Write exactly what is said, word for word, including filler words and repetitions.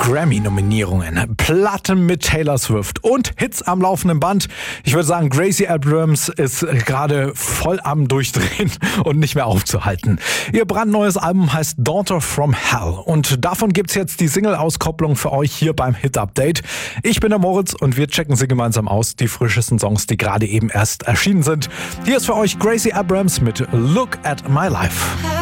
Grammy-Nominierungen, Platten mit Taylor Swift und Hits am laufenden Band. Ich würde sagen, Gracie Abrams ist gerade voll am Durchdrehen und nicht mehr aufzuhalten. Ihr brandneues Album heißt Daughter from Hell und davon gibt's jetzt die Single-Auskopplung für euch hier beim Hit-Update. Ich bin der Moritz und wir checken sie gemeinsam aus, die frischesten Songs, die gerade eben erst erschienen sind. Hier ist für euch Gracie Abrams mit Look at My Life.